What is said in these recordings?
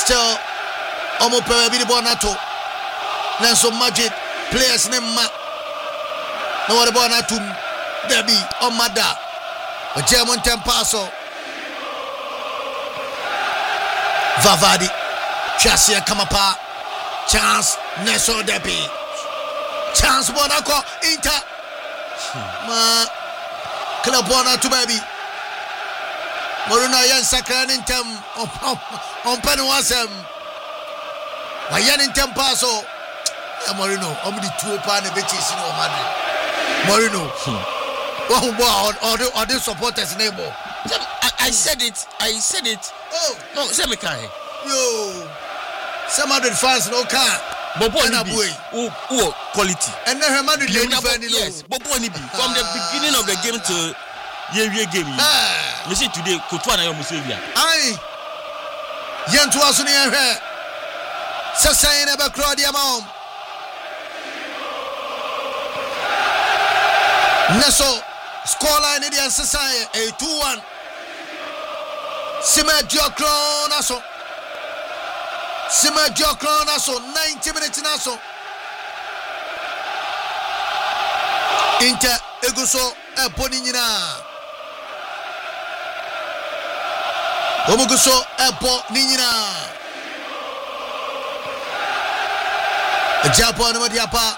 Still, almost be the Bonato. Nanso Magic players name Ma. No what about Natum Debbie or Mada. A German Tempaso. Vavadi. Chasia Kamapa. Chance Neso Debbie. Chance Bonaco Inter. Ma Club Bonato baby. Moruna Yan Sakran in Tem on Panuasem. Wayan in Tempaso. Morino, only 2 pound of bitches in Madrid. Morino, or the supporters' neighbor. I said it. Oh, no, Semikai. Yo, some other fans no car. Bobo quality. And then her mother yes, Bobo from the beginning of the game to year game. You see today, Kotwana Musevia. Aye, Yan to us in here. Sasay never crowd your mom. Neso scoreline in the society a 2-1. Sima Diokron aso 90 minutes naso. Inter eguso e boni nyina. Omuguso e bo ni nyina. Japan no diapa.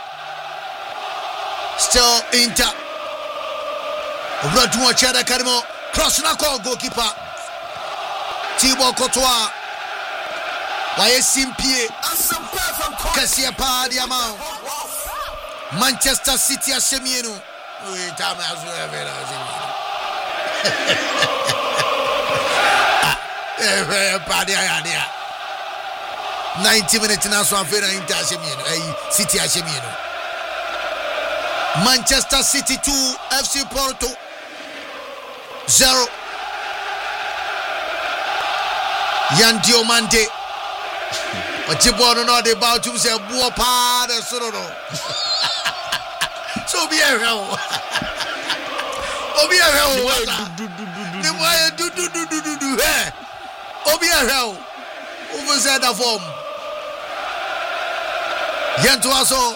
Still Inter. Radwa Chada Karimo cross na call goalkeeper Thibaut Courtois Waye Simpie Kasia pa di amount Manchester City asemienu we time as well 90 minutes na so afena Inter asemienu City asemienu Manchester City 2 FC Porto 0. Yan Diomande. Ochibono no de bout to say boa pa de sororo. So be a hell. Obi a hell. The boy do. Obi a hell. Over the form. Yan to also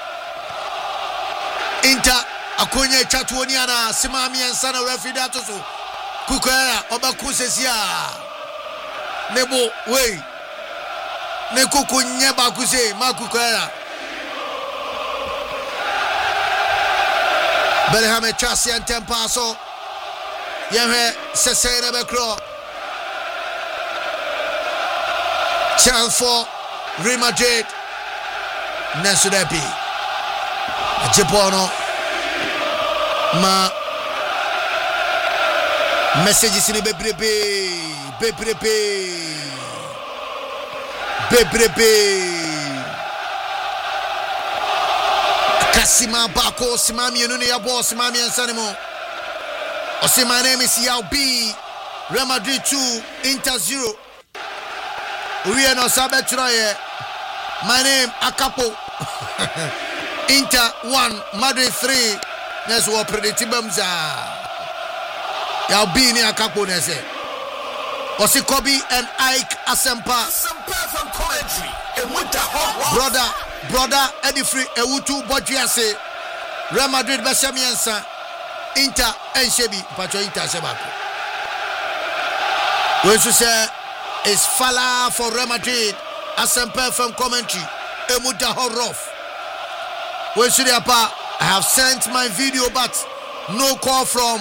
Inter Akonya Chatuoniana Simami and Sana Refidatoso Kukaya Obakusesia Nebo way Nekuku Nyeba Kuse Makukaya Belhame Chassi and Tempaso Yame Sesena Becro chance for Real Madrid Nesudepi Japono Ma messages in bebrebe Kasima Bako Simami Nuni Abo Simami and Sanimo Ose my name is Yao B Real Madrid 2 Inter 0 We are no Sabetroye My name Akapo Inter 1 Madrid 3 That's what predictibums are. Yao be near Capo Nese. Osi Kobe and Ike Asempa. From commentary. And with the Brother Eddie Free Ewutu Bojiase. Real Madrid Bashamiansa. Inter and Shebi. Pacho Inter Sebako. We should say it's Fala for Real Madrid. Asempa from commentary. Emuta Horof. We should have I have sent my video, but no call from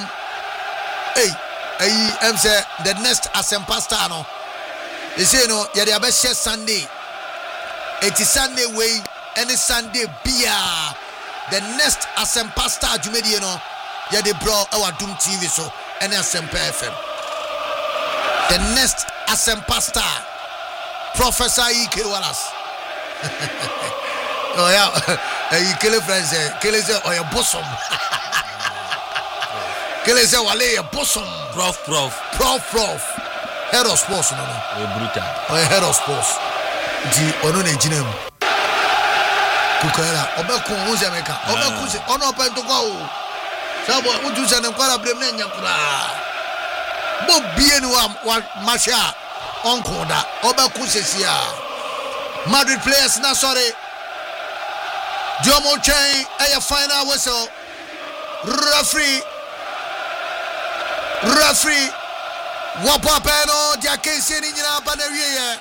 the next Asempasta. No, they say no. Yeah, they have a share Sunday. It is Sunday way, any Sunday beer. The next Asempasta, you made no. Yeah, they brought our Doom TV so any Asempa FM. The next Asempasta, Professor Ike Wallace. Oh yeah, you kill a friend say, kill it or your bosom. Kill it or your bosom. Prof. Head of sports, no. Brutal. Or head of sports. Di onone jinem. Kukara, obeko Mozambique. Obeko ono pento go. Sabo utu sana kwara brem na nyakura. Bo bienu wa masha. onkoda obeku sesia Madrid players na sorry Diomo chain a final whistle referee wapapeno dia kensi ni nyina banawie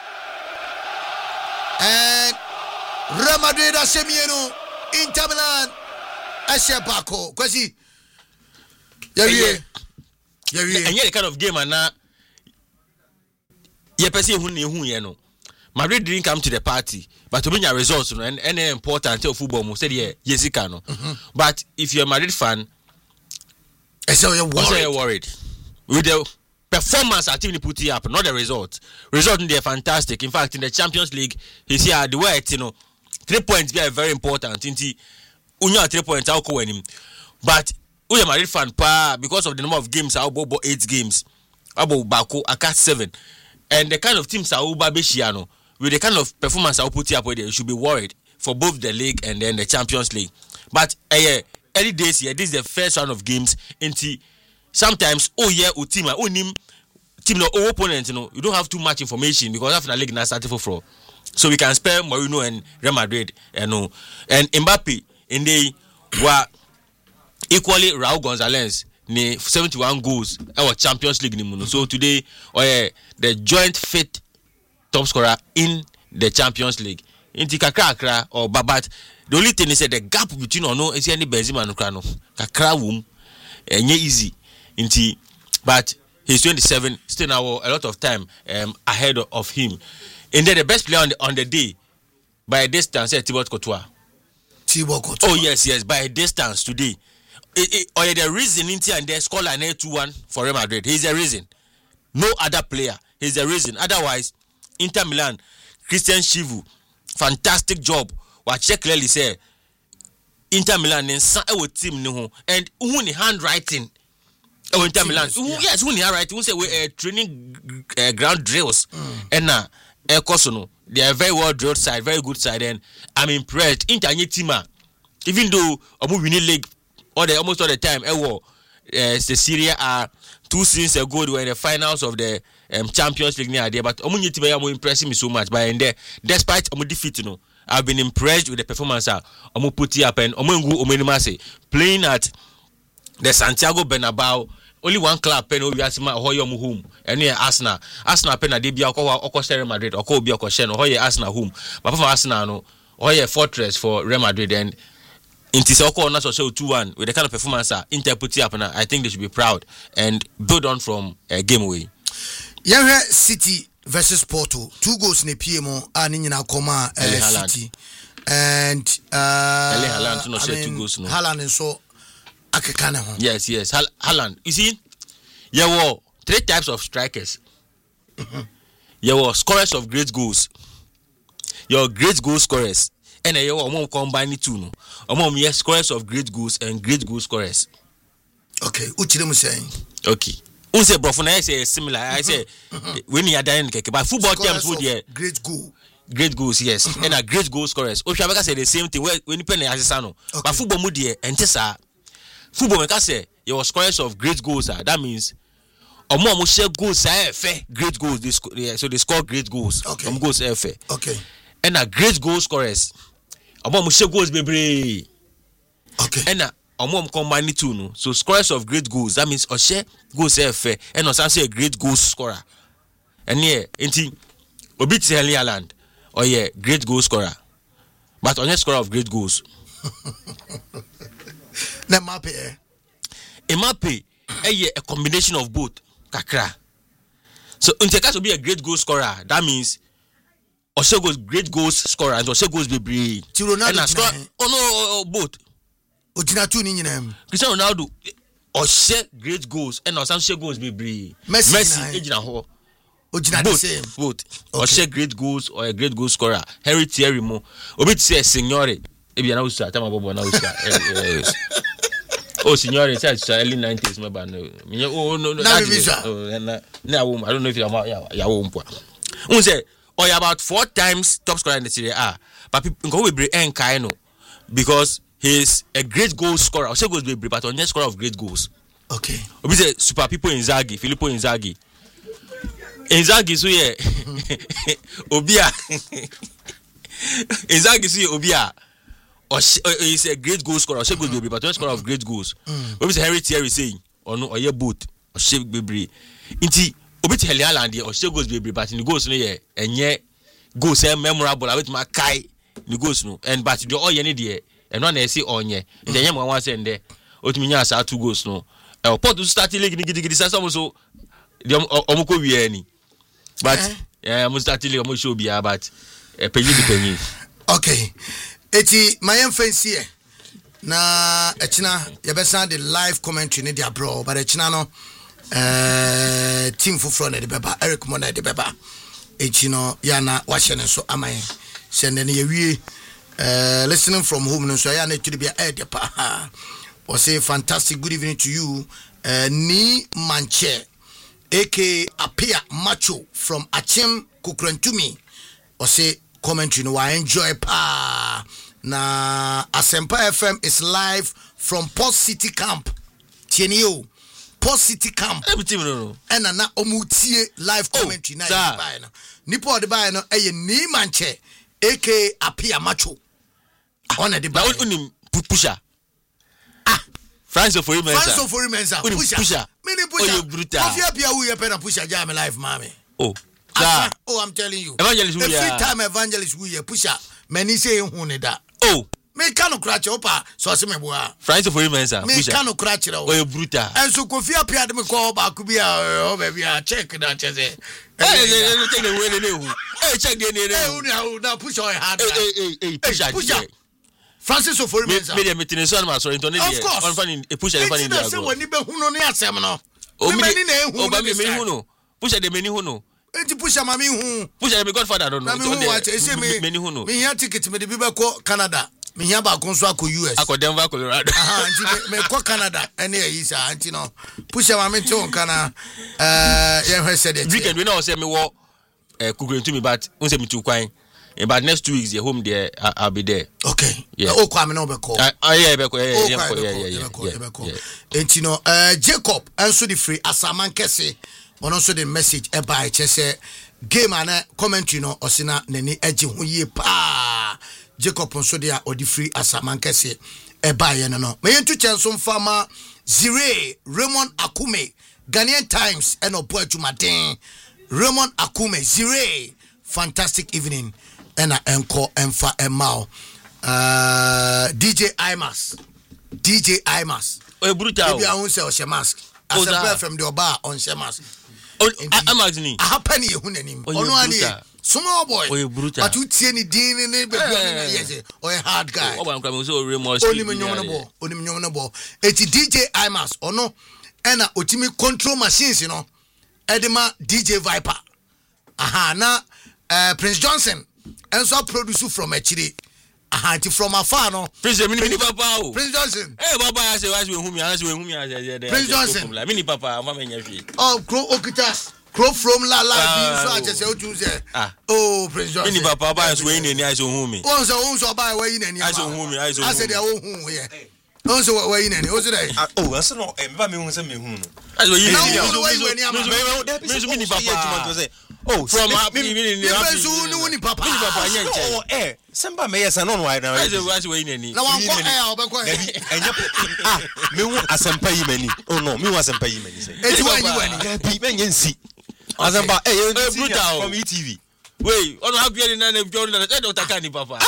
and Real Madrid asemienu Inter Milan Bako kwasi yawie and the kind of game and na ye person hu ye no Madrid didn't come to the party but to bring your results no and any important till football mo said yesika no but if you're a Madrid fan you're worried with the performance our team put up, not the result in there fantastic. In fact in the Champions League he's here the way you know 3 points be very important inti unya 3 points how ko him but we are Madrid fan pa because of the number of games I about 8 games about Bako aka 7 and the kind of teams are uba beshiano with the kind of performance I put up with you should be worried for both the league and then the Champions League but early days here this is the first round of games into sometimes team no opponent you don't have too much information because after the league na started for so we can spare Mourinho and Real Madrid and Mbappe in the were equally Raul Gonzalez ne 71 goals our Champions League ni so today the joint fifth top scorer in the Champions League inti kakra or babat the only thing is that the gap between is any Benzema and Krano kakra wum easy inti but he's 27 still now a lot of time ahead of him and then the best player on the day by a distance Thibaut Courtois. Oh yes by a distance today the reason inti and the scoreline 2-1 for Real Madrid he's the reason no other player he's the reason otherwise Inter Milan Christian Chivu fantastic job what check clearly say Inter Milan and our team no and who ni handwriting Inter Milan yes who ni handwriting who say we training ground drills and now Kosono they are very well drilled side very good side and I'm impressed Inter team even though I'm winning league almost all the time the Serie A 2 seasons ago they were in the finals of the Champions League near there but I'm impressing me so much by and there despite defeat I've been impressed with the performance put up and playing at the Santiago Bernabeu only one club pen we asima home and near Arsenal pen na debia Real Madrid or ko bia ko she no Arsenal home but for Arsenal no fortress for Real Madrid and Inti Soko na so 2-1 with the kind of performance Inter put up and I think they should be proud and build on from game away. Yahweh City versus Porto 2 goals ne PMO ani nyina koma City and Haaland no share 2 goals no Haaland so akekana ho. Yes Haaland you see there were 3 types of strikers. There were scorers of great goals. Your great goal scorers and you combine the two no scorers of great goals and great goal scorers. Okay uchire mu saying okay who say bro for na say similar I say when you are dying but football terms would great goals yes and a great goal scorers Oshabaka say the same thing when you pen asano but football mu dey entesa football make say your scorers of great goals that means omo share goals great goals so they score great goals goals okay and a great goal scorers omo share goals bebre okay and omo combine two no so scorers of great goals that means share goals and also say a great goal scorer and here inti obi tell Haaland great goal scorer but only scorer of great goals na Mbappe a combination of both kakra so in case to be a great goal scorer that means also goes great goals scorer and also goes be both Ojina tu ni nyina Cristiano Ronaldo share great goals and also share goals be Messi ejina ho ojina the same both or share great goals or a great goal scorer Henry Thierry mo obi say signore ebi na usa tama bobo na usa signore say early 90s me ba no na wo I don't know if ya wo mpo un say about 4 times top scorer in the Serie A but people go we bring enkai no because he's a great goal scorer. Also goes be but on the scorer of great goals. Okay. Obi say super people Inzaghi, Filippo Inzaghi. Inzaghi so ye Obia Inzaghi so ye Obia is a great goal scorer. She goes baby, but one scorer of great goals. When Mr. Henry Thierry saying, or no, or ye boot, or she baby. Inti, Obit Helialand, or she goes baby, but in the goals no ye, and ye goals memorable. I with my Kai, the goals no, and but you do all ye need ye, and one they say on ye, and the young one was in there. Otiminya sa 2 goals no. Port to start league nigidi sasa so the omuko wieni. But I'm start league omo show bia but penny. Okay. Eti my fancy na echina yebesa the live commentary ne dia bro but echina no team fufro na de beba Eric Mona de beba echino ya na wahye ne so amaye send ne yewie listening from home no so ya na to be air de pa or say fantastic good evening to you ni manche aka Apia Macho from Achim Kukrantumi or say commentary no I enjoy pa na Asempa FM is live from Port City Camp Tienio Port City Camp and na omutie live commentary na nipo de buy no ni manche aka Apia Macho on the buy unim pusha Francis for Mensa pusha mini pusha Apia Apia we pena pusha jam live mami I'm telling you evangelist the free time evangelist we pusha many say hu ne da me kanu krache opa so se me boa Francis for Mensa me kanu krache ra o brutal and so Kofi Apia de me ko ba ku bia o baby check that che say take the way ne hu check the ne na push on hard pusha Francis of Mensa me meeting so na so into of course on funny pusha the funny dia go ni be hu no ne asem no me ni na hu me hu no pusha de me ni hu no enti pusha mami hu pusha me godfather don't know me ni hu no me here ticket me de bi be ko Canada me here ba ko so akọ US akọ Denver Colorado enti me ko Canada ene yi sa enti no pusha mami nti won kana ye hwe said it weekend we know say me wo Kukrantumi me but won say me tu kwan about next 2 weeks, home there. I'll be there. Okay. Yeah. Oh, come no be call. Yeah. And you know, Jacob answer the free Asaman Kese. On also the message by Chese game and commentary no Osina Neni Eji Huye pa. Jacob also there or the free Asaman Kese by no. May to chance some farmer Zire Raymond Akume Ghanaian Times and Oboy to Martin Raymond Akume Zire. Fantastic evening. And encore Emfa Emao DJ Imas oh brutal maybe I won't say on mask as a from the bar on mask imagine happen you hunanim ono ani small boy oh brutal but you tie ni din ni be yes or a hard guy oh am come so remorse only me nyom bo eti DJ Imas ono ena otimi control machines you know edema DJ Viper na Prince Johnson and so produce from Echiri from afar no Prince mini papa Prince Johnson baba I say why we hu me Prince Johnson mini papa mama nya fi crow from la so I just say o say oh Prince Johnson mini papa ba so we ni I so hu me won so ba we ni I so hu me I say dey wo hu ye won so we ni o so dey I say no me ba me hu say me hu no I so we ni mini papa oh from happy papa Semba me yes no why now I say we ni na wan ko obeko me hu Asempa yi mani oh no me hu Asempa yi mani say eti wani bi me nsi Asempa brutal from ETV wait on happy ni na John na Dr. Kani papa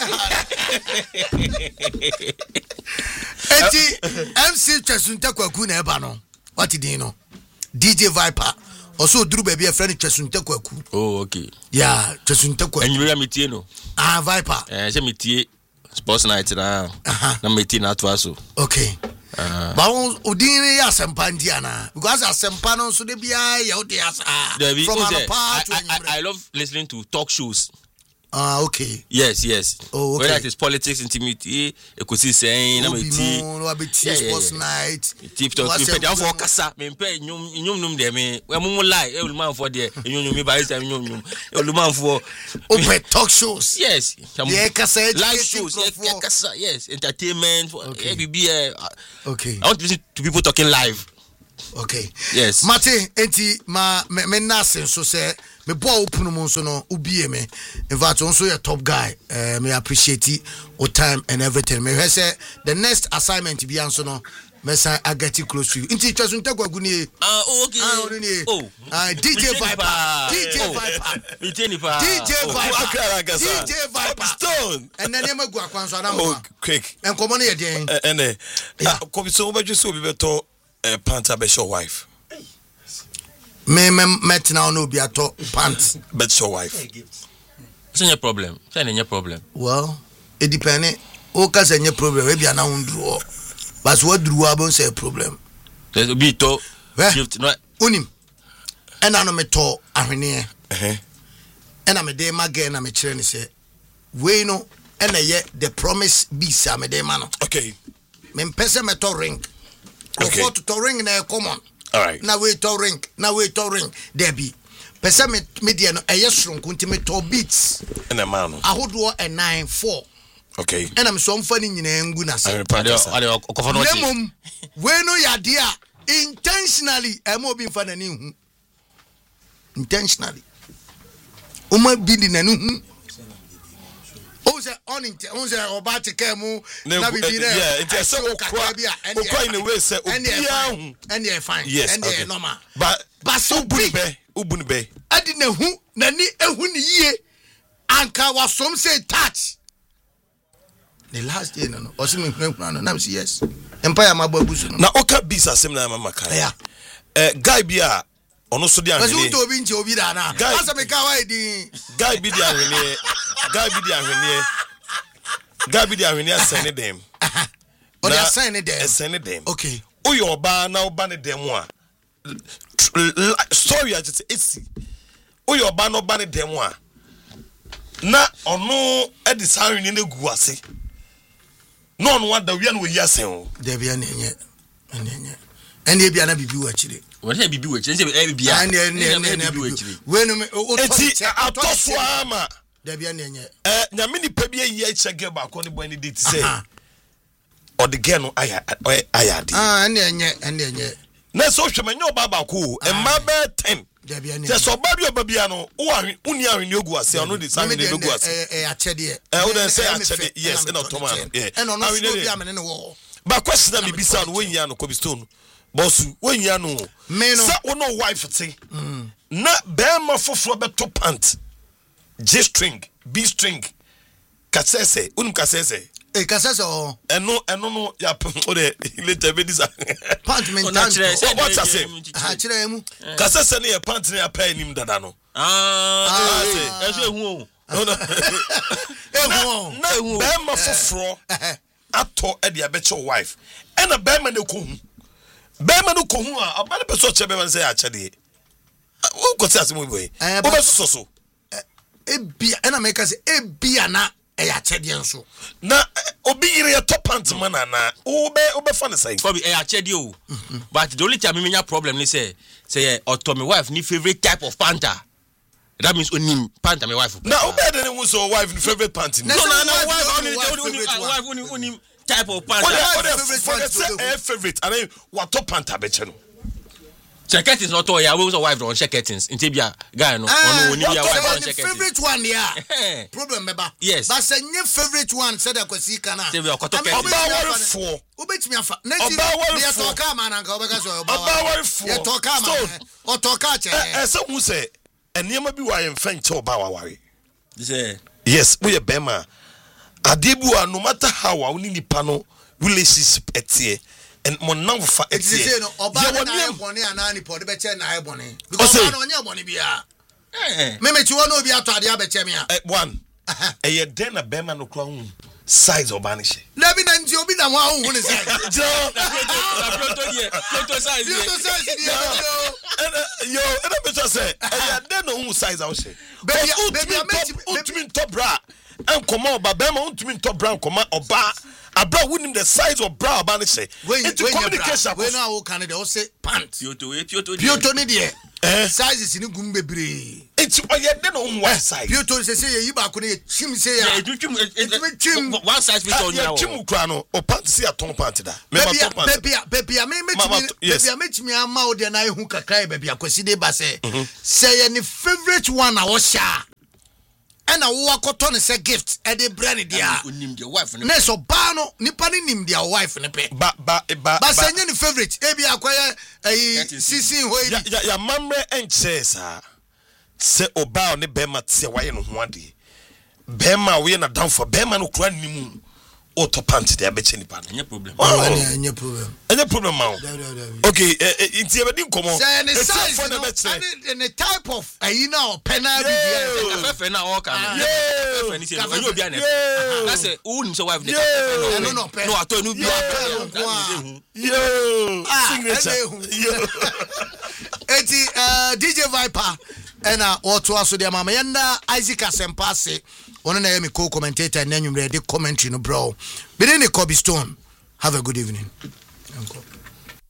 eti MC Chesunte Kwaku na eba no what did no DJ Viper also Drew baby a friend Chesunte Kwaku oh okay yeah Chesunte Kwaku and you hear me tie no Viper say me tie sports night na me tie na to aso okay but odin ya Asempa ndiana because Asempa no so de bia ya odiasa from I love listening to talk shows. Okay. Yes. Oh, okay. Whether it is politics, intimidity, ecosi saying, no sports night. TikTok. Me pay for kasa. Me pay nyum dem me. We mo lie. E man for there. Nyum me buy time nyum. E man for open talk shows. Yes. Yeah, kasa live shows. Yeah, kasa. Yes, entertainment. Okay. Okay. Okay. I want to listen to people talking live. Okay. Yes. Mate, enti me nase so say me boy open mo so no ubie me. In fact, also your top guy. Me appreciate your time and everything. Me say the next assignment be answer no. Me say I get it close to you. Inti chasun te gwagu ni. Okay. DJ Viper. DJ Viper. Stone. And then you go akwan so adam. Quick. And come on here den. Kobi so obeju so obi beto pants be your wife. Me met now no be ato pants. Bet your wife. It's no problem. It's no problem. Well, it depends. O ka say any problem we be na undru. But what drew about say problem? There's be to shift no unim. And I no me to ahwene. And I me dey ma girl na me kire ni say we no and the promise be sa me dey ma no. Okay. Me pese me to ring. Okay. Go to ring na common. All right. Now we to ring. There be. Pese me dey no shrunk unti me to beats. And a man. Ahodo e 9-4. Okay. And I'm so funny nyina ngu na say. Lemom we no yade a intentionally e mo bi mfa nani hu. Intentionally. Uma bi di nani hu. O say oba teke mu na bi there. Yeah, it is so okwa in the way say obia hu. And they fine. Yes, and they normal. But so ubuni be. Adi na hu nani ehu ni ye. Anka wasom say touch. The last day no. Osimi nkuna na say yes. Empire mababu so. Na oka bisa sem na mama kai. Yeah. Guy bia ono so di ahwene. Azu to obi nche obi da na. Asa me ka why di. Guy bi di ahwene. Guy bi di ahwene asene dem. O di asene dem. Asene dem. Okay. Oyo oba na oba ne dem a. Story a just esi. Oyo oba na oba ne dem a. Na ono e di sanwe ne gu ase. No one wanda we no yasen o. There be enye. Ene bia na bibi wa chire. What say bibi we chire? Say bia. Ene bibi we chire. We no o eti atoso ama. There be enye. Nyame ni pa bia yi chege ba ko ne boy ne date say. O de gen no aya de. Enye. Na so hwemanya oba ba ko e ma be 10. There be enye. Just oba bi oba bia no wo ahwe uni ahwe ogu ase ono de same ne ogu ase. Achede. O de say achede. Yes, in automatic. Yeah. And ono so bia me ne wo. Ba question na me bisa no when ya no Kobe Stone. Bosu when ya no. Say ono wife te. Na be ma foforo be to pant. J string, B string. Kasese, unum kasese. Kasese o. Eno no ya o de later be this. Pant men tank. What I say? Ha kire mu. Kasese ne pant ne ya pa anim dada no. Eso ehu o. No. Ehu. Na be ma foforo. Ato e de abeche wife. E na be ma ne ko hu. Be ma no ko hu a ba ne person chebe man say a chede. Wo ko say asemo boy. Wo be so. Ebia na make say ebia na e achede nso Na obi yire ya top pant man na wo be fa ne say Kobe e achede o. But the only time me nya problem ni say auto my wife ni favorite type of panta. That means onim panta my wife. Na obi de ne so wife ni favorite pant. No wife only type of panta. Favorite and what top pant abeche no. Check curtains not all. Yeah, we also wife don't check curtains. In Tibia, guy no. Ono ni ya wife don't check curtains. Favorite one yeah. Problem meba. Yes. But say your favorite one said I could see kana. Tibia koto curtains. Oba for. Obetimi afa. Next you talk man anka obeka so oba. Oba for. You talk man. O talk che. So who say enema bi wa yemfa nche oba waware. Say yes, we a bema. Adebu no matter how we ni nipa no relationship etie. And mon now for it say no oba na boni anani po de be che na boni because na onye boni bia me chi won obi ato ade abeche me a one e den na bema no kra hu size oba ne she na bi na nti obi na wa hu ne size proto size yo and I better say e den no hu size how she baby ultimate top bra and come oba bema ultimate top bra come oba abra winning the size of bra oba ne say into communication we no can dey say pants Pioto ni dey sizes ni gum bebre it It's on one side. You told say you back on it. Chim say chim. One side fit on ya. Chim krano o pant see a ton pant da. Baby, I make me ama o de na hu kakra baby akwasi de ba say any favorite one I was sha. And a wakoton is a gift at the brand dia. Neso bano nipa ni nim dia wife ne pe. But say any favorite ebi akwaya sisi hoyi. Ya mamre enche sa. Se oba ne bema tie waye no ho ade. Bema we na down for bema no kura nimu. Auto pant there be cheni pan. Any problem. Any problem. Any problem ma. Okay, inti e be din komo. Say any size and the type of now penal be there. Na all can. Yeah. Ni say no obi an. Na say who nim so wife dey. No ato no bi. Yo. Signature. Yo. Eti DJ Viper and what was the mama yenda Isaac Asempase. One na me co-commentator and then you ready commentary no bro. Be in the Kobe Stone. Have a good evening. Uncle.